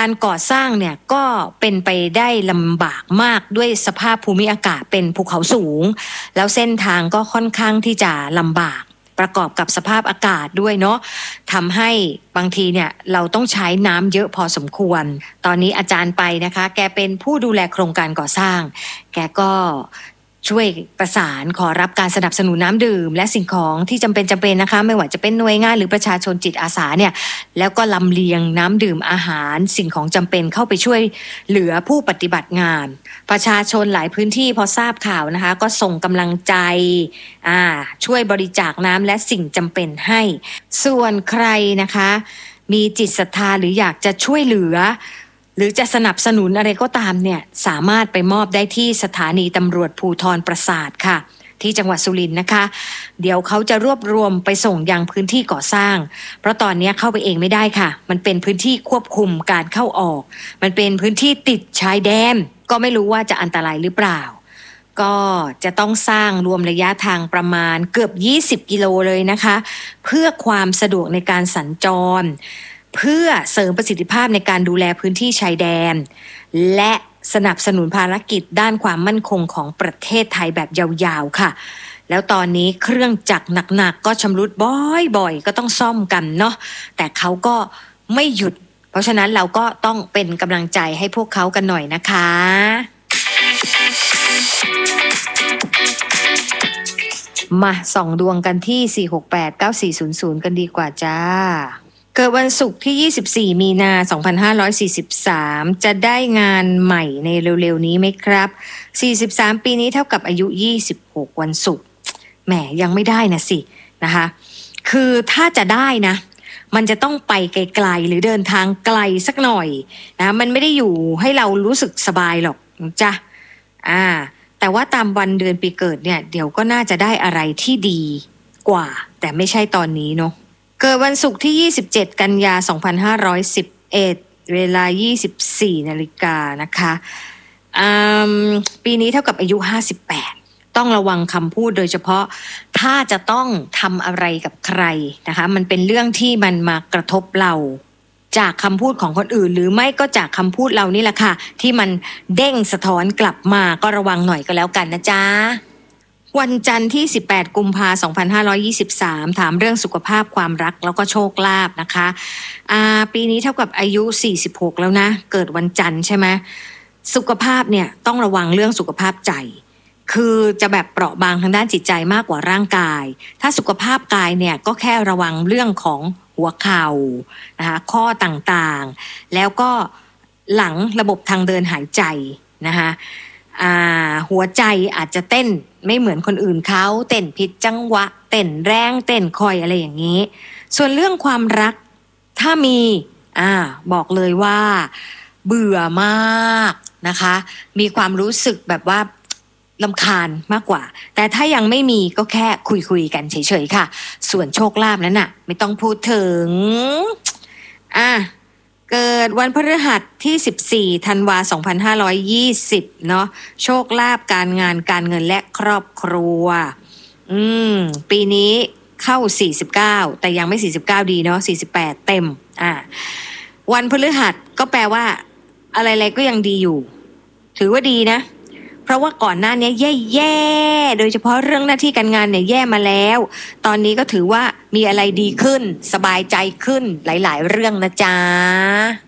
การก่อสร้างเนี่ยก็เป็นไปได้ลำบากมากด้วยสภาพภูมิอากาศเป็นภูเขาสูงแล้วเส้นทางก็ค่อนข้างที่จะลำบากประกอบกับสภาพอากาศด้วยเนาะทำให้บางทีเนี่ยเราต้องใช้น้ำเยอะพอสมควรตอนนี้อาจารย์ไปนะคะแกเป็นผู้ดูแลโครงการก่อสร้างแกก็ช่วยประสานขอรับการสนับสนุนน้ำดื่มและสิ่งของที่จำเป็นนะคะไม่ว่าจะเป็นหน่วยงานหรือประชาชนจิตอาสาเนี่ยแล้วก็ลำเลียงน้ำดื่มอาหารสิ่งของจำเป็นเข้าไปช่วยเหลือผู้ปฏิบัติงานประชาชนหลายพื้นที่พอทราบข่าวนะคะก็ส่งกำลังใจช่วยบริจาคน้ำและสิ่งจำเป็นให้ส่วนใครนะคะมีจิตศรัทธาหรืออยากจะช่วยเหลือหรือจะสนับสนุนอะไรก็ตามเนี่ยสามารถไปมอบได้ที่สถานีตำรวจภูธรปราสาทค่ะที่จังหวัดสุรินทร์นะคะเดี๋ยวเขาจะรวบรวมไปส่งยังพื้นที่ก่อสร้างเพราะตอนนี้เข้าไปเองไม่ได้ค่ะมันเป็นพื้นที่ควบคุมการเข้าออกมันเป็นพื้นที่ติดชายแดนก็ไม่รู้ว่าจะอันตรายหรือเปล่าก็จะต้องสร้างรวมระยะทางประมาณเกือบ20กิโลเลยนะคะเพื่อความสะดวกในการสัญจรเพื่อเสริมประสิทธิภาพในการดูแลพื้นที่ชายแดนและสนับสนุนภารกิจด้านความมั่นคงของประเทศไทยแบบยาวๆค่ะแล้วตอนนี้เครื่องจักรหนักๆก็ชำรุดบ่อยๆก็ต้องซ่อมกันเนาะแต่เขาก็ไม่หยุดเพราะฉะนั้นเราก็ต้องเป็นกำลังใจให้พวกเขากันหน่อยนะคะมาส่องดวงกันที่4689400กันดีกว่าจ้าเกิดวันศุกร์ที่24มีนา2543จะได้งานใหม่ในเร็วๆนี้ไหมครับ43ปีนี้เท่ากับอายุ26วันศุกร์แหมยังไม่ได้นะสินะคะคือถ้าจะได้นะมันจะต้องไปไกลๆหรือเดินทางไกลสักหน่อยนะมันไม่ได้อยู่ให้เรารู้สึกสบายหรอกจ้ะแต่ว่าตามวันเดือนปีเกิดเนี่ยเดี๋ยวก็น่าจะได้อะไรที่ดีกว่าแต่ไม่ใช่ตอนนี้เนาะเกิดวันศุกร์ที่27กันยา2511เวลา 24 นาฬิกานะคะปีนี้เท่ากับอายุ58ต้องระวังคำพูดโดยเฉพาะถ้าจะต้องทำอะไรกับใครนะคะมันเป็นเรื่องที่มันมากระทบเราจากคำพูดของคนอื่นหรือไม่ก็จากคำพูดเรานี่แหละค่ะที่มันเด้งสะท้อนกลับมาก็ระวังหน่อยก็แล้วกันนะจ๊ะวันจันทร์ที่18กุมภาพันธ์2523ถามเรื่องสุขภาพความรักแล้วก็โชคลาภนะคะปีนี้เท่ากับอายุ46แล้วนะเกิดวันจันทร์ใช่ไหมสุขภาพเนี่ยต้องระวังเรื่องสุขภาพใจคือจะแบบเปราะบางทางด้านจิตใจมากกว่าร่างกายถ้าสุขภาพกายเนี่ยก็แค่ระวังเรื่องของหัวเข่านะคะข้อต่างๆแล้วก็หลังระบบทางเดินหายใจนะคะหัวใจอาจจะเต้นไม่เหมือนคนอื่นเขาเต้นผิดจังหวะเต้นแรงเต้นคอยอะไรอย่างนี้ส่วนเรื่องความรักถ้ามีบอกเลยว่าเบื่อมากนะคะมีความรู้สึกแบบว่ารำคาญมากกว่าแต่ถ้ายังไม่มีก็แค่คุยกันเฉยๆค่ะส่วนโชคลาภนั้นน่ะไม่ต้องพูดถึงเกิดวันพฤหัสที่14ธันวาคม2520เนาะโชคลาภการงานการเงินและครอบครัวปีนี้เข้า49แต่ยังไม่49ดีเนาะ48เต็มวันพฤหัสก็แปลว่าอะไรๆก็ยังดีอยู่ถือว่าดีนะเพราะว่าก่อนหน้านี้แย่ๆโดยเฉพาะเรื่องหน้าที่การงานเนี่ยแย่มาแล้วตอนนี้ก็ถือว่ามีอะไรดีขึ้นสบายใจขึ้นหลายๆเรื่องนะจ๊ะ